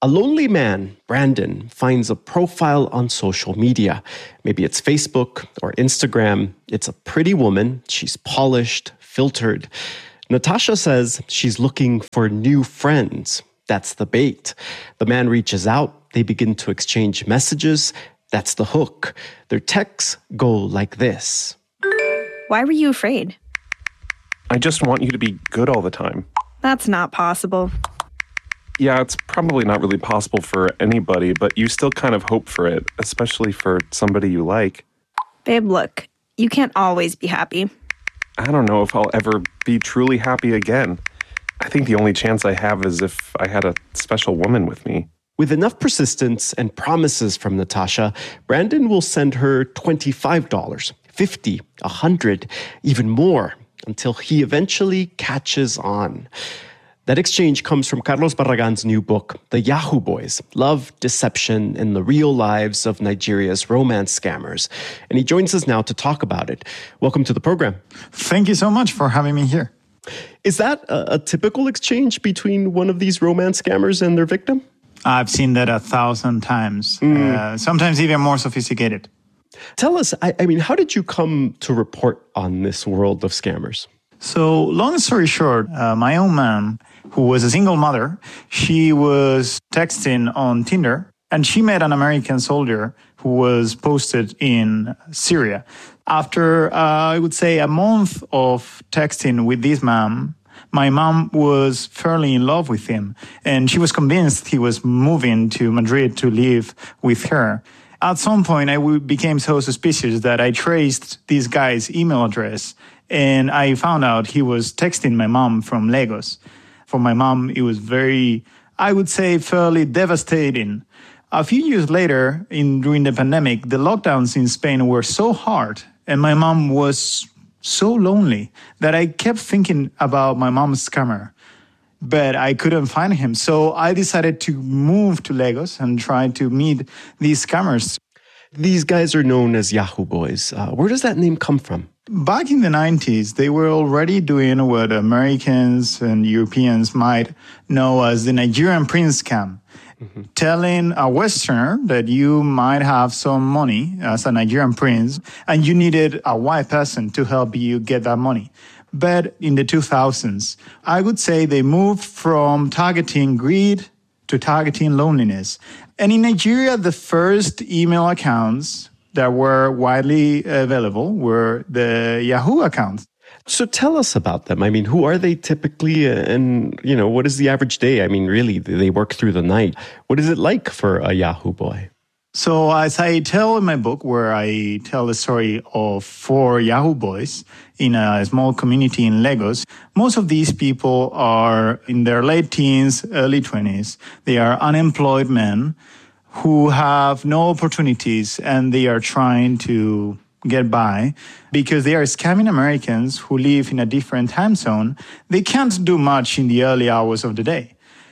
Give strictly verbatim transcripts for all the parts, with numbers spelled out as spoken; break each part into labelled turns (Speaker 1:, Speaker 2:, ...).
Speaker 1: A lonely man, Brandon, finds a profile on social media. Maybe it's Facebook or Instagram. It's a pretty woman. She's polished, filtered. Natasha says she's looking for new friends. That's the bait. The man reaches out. They begin to exchange messages. That's the hook. Their texts go like this.
Speaker 2: Why were you afraid?
Speaker 3: I just want you to be good all the time.
Speaker 2: That's not possible.
Speaker 3: Yeah, it's probably not really possible for anybody, but you still kind of hope for it, especially for somebody you like.
Speaker 2: Babe, look, you can't always be happy.
Speaker 3: I don't know if I'll ever be truly happy again. I think the only chance I have is if I had a special woman with me.
Speaker 1: With enough persistence and promises from Natasha, Brandon will send her twenty-five dollars, fifty dollars, one hundred dollars, even more, until he eventually catches on. That exchange comes from Carlos Barragan's new book, The Yahoo Boys, Love, Deception, and the Real Lives of Nigeria's Romance Scammers. And he joins us now to talk about it. Welcome to the program.
Speaker 4: Thank you so much for having me here.
Speaker 1: Is that a, a typical exchange between one of these romance scammers and their victim?
Speaker 4: I've seen that a thousand times, mm. uh, sometimes even more sophisticated.
Speaker 1: Tell us, I, I mean, how did you come to report on this world of scammers?
Speaker 4: So, long story short, uh, my own mom, who was a single mother, she was texting on Tinder, and she met an American soldier who was posted in Syria. After, uh, I would say, a month of texting with this mom, my mom was fairly in love with him, and she was convinced he was moving to Madrid to live with her. At some point, I became so suspicious that I traced this guy's email address, and I found out he was texting my mom from Lagos. For my mom, it was very, I would say, fairly devastating. A few years later, in during the pandemic, the lockdowns in Spain were so hard, and my mom was so lonely that I kept thinking about my mom's scammer, but I couldn't find him. So I decided to move to Lagos and try to meet these scammers.
Speaker 1: These guys are known as Yahoo Boys. Uh, where does that name come from?
Speaker 4: Back in the nineties, they were already doing what Americans and Europeans might know as the Nigerian Prince scam. Mm-hmm. Telling a Westerner that you might have some money as a Nigerian prince and you needed a white person to help you get that money. But in the two thousands, I would say they moved from targeting greed to targeting loneliness. And in Nigeria, the first email accounts that were widely available were the Yahoo accounts.
Speaker 1: So tell us about them. I mean, who are they typically? And, you know, what is the average day? I mean, really, they work through the night. What is it like for a Yahoo boy?
Speaker 4: So as I tell in my book, where I tell the story of four Yahoo boys in a small community in Lagos, most of these people are in their late teens, early twenties. They are unemployed men who have no opportunities, and they are trying to get by because they are scamming Americans who live in a different time zone. They can't do much in the early hours of the day.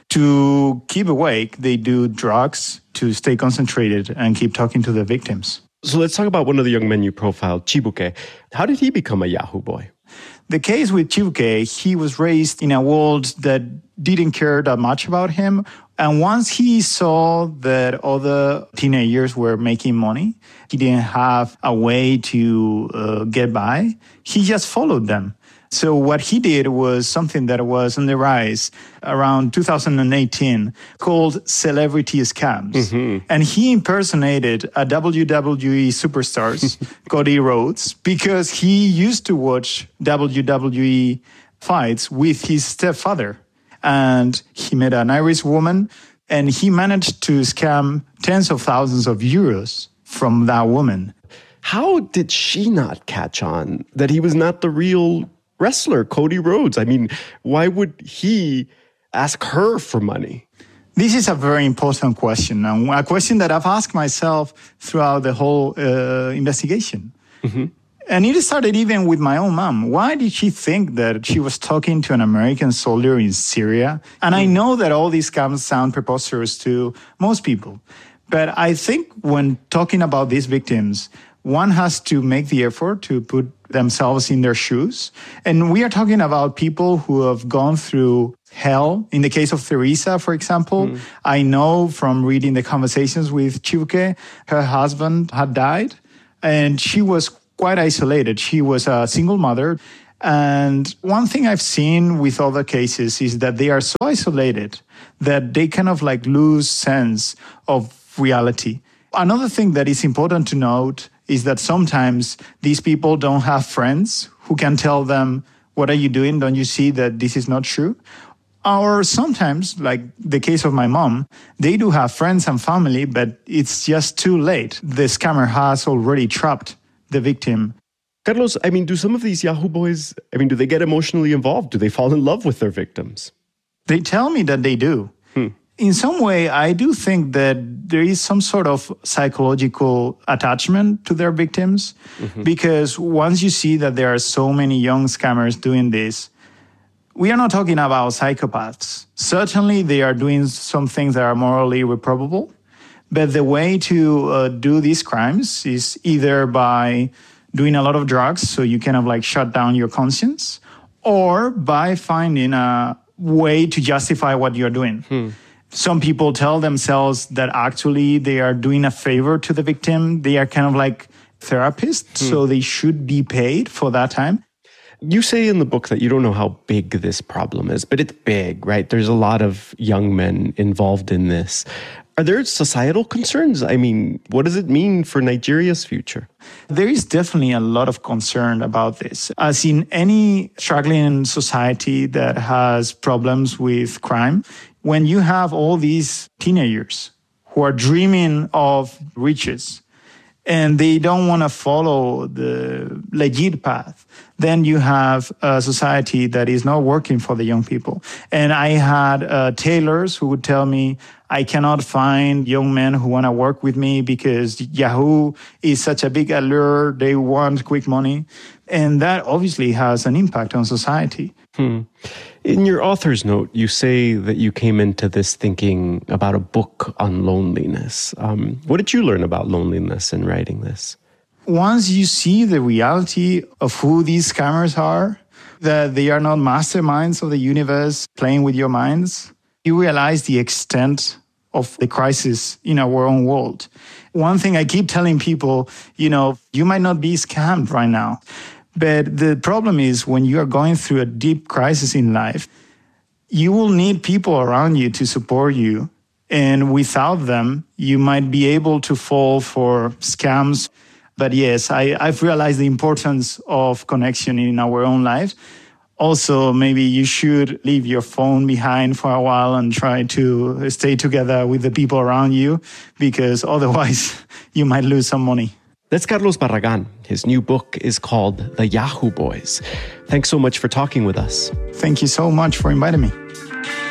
Speaker 4: To keep awake, they do drugs to stay concentrated and keep talking to the victims.
Speaker 1: So let's talk about one of the young men you profiled, Chibuke. How did he become a Yahoo boy?
Speaker 4: The case with Chibuke, he was raised in a world that didn't care that much about him. And once he saw that other teenagers were making money, he didn't have a way to uh, get by. He just followed them. So what he did was something that was on the rise around two thousand eighteen called celebrity scams. Mm-hmm. And he impersonated a W W E superstar, Cody Rhodes, because he used to watch W W E fights with his stepfather. And he met an Irish woman, and he managed to scam tens of thousands of euros from that woman.
Speaker 1: How did she not catch on that he was not the real wrestler, Cody Rhodes? I mean, why would he ask her for money?
Speaker 4: This is a very important question, and a question that I've asked myself throughout the whole uh, investigation. Mm-hmm. And it started even with my own mom. Why did she think that she was talking to an American soldier in Syria? And I know that all these scams sound preposterous to most people. But I think when talking about these victims, one has to make the effort to put themselves in their shoes. And we are talking about people who have gone through hell. In the case of Teresa, for example, mm. I know from reading the conversations with Chibuke, her husband had died and she was quite isolated. She was a single mother. And one thing I've seen with other cases is that they are so isolated that they kind of like lose sense of reality. Another thing that is important to note is that sometimes these people don't have friends who can tell them, what are you doing? Don't you see that this is not true? Or sometimes, like the case of my mom, they do have friends and family, but it's just too late. The scammer has already trapped the victim.
Speaker 1: Carlos, I mean, do some of these Yahoo boys, I mean, do they get emotionally involved? Do they fall in love with their victims?
Speaker 4: They tell me that they do. Hmm. In some way, I do think that there is some sort of psychological attachment to their victims, mm-hmm. because once you see that there are so many young scammers doing this, we are not talking about psychopaths. Certainly, they are doing some things that are morally reprobable. But the way to uh, do these crimes is either by doing a lot of drugs, so you kind of like shut down your conscience, or by finding a way to justify what you're doing. Hmm. Some people tell themselves that actually they are doing a favor to the victim. They are kind of like therapists, hmm. so they should be paid for that time.
Speaker 1: You say in the book that you don't know how big this problem is, but it's big, right? There's a lot of young men involved in this. Are there societal concerns? I mean, what does it mean for Nigeria's future?
Speaker 4: There is definitely a lot of concern about this. As in any struggling society that has problems with crime, when you have all these teenagers who are dreaming of riches, and they don't want to follow the legit path, then you have a society that is not working for the young people. And I had uh, tailors who would tell me, I cannot find young men who want to work with me because Yahoo is such a big allure. They want quick money. And that obviously has an impact on society.
Speaker 1: Hmm. In your author's note, you say that you came into this thinking about a book on loneliness. Um, what did you learn about loneliness in writing this?
Speaker 4: Once you see the reality of who these scammers are, that they are not masterminds of the universe playing with your minds, you realize the extent of the crisis in our own world. One thing I keep telling people, you know, you might not be scammed right now. But the problem is when you are going through a deep crisis in life, you will need people around you to support you. And without them, you might be able to fall for scams. But yes, I, I've realized the importance of connection in our own lives. Also, maybe you should leave your phone behind for a while and try to stay together with the people around you, because otherwise you might lose some money.
Speaker 1: That's Carlos Barragan. His new book is called The Yahoo Boys. Thanks so much for talking with us.
Speaker 4: Thank you so much for inviting me.